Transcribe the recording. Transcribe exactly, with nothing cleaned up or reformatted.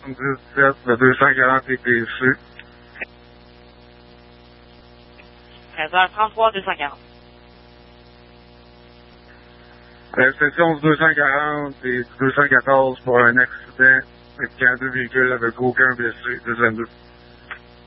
soixante-dix-sept, le deux cent quarante est P C. treize heures trente-trois, deux cent quarante. La section du deux cent quarante et du deux cent quatorze pour un accident impliquant deux véhicules avec aucun blessé, deuxième deux.